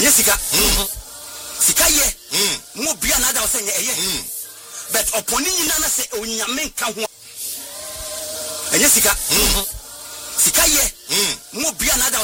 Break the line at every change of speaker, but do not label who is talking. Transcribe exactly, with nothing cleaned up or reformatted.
enye sika sika ye mo bia na da o say eye but oponi nyina na say onyame nka ho enye sika sika ye mo bia na da